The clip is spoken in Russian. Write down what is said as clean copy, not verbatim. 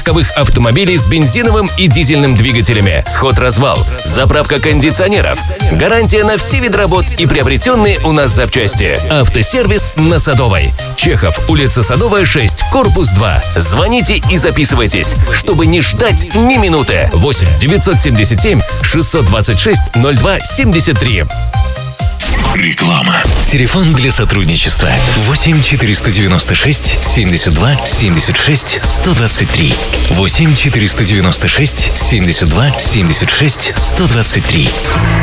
легковых автомобилей с бензиновым и дизельным двигателями, сход-развал, заправка кондиционеров, гарантия на все виды работ и приобретенные у нас запчасти. Автосервис на Садовой. Чехов, улица Садовая, 6, корпус 2. Звоните и записывайтесь, чтобы не ждать ни минуты. 8 977 626 02 73. Реклама. Телефон для сотрудничества 8 496 72 76 123. 8 496 72 76 123.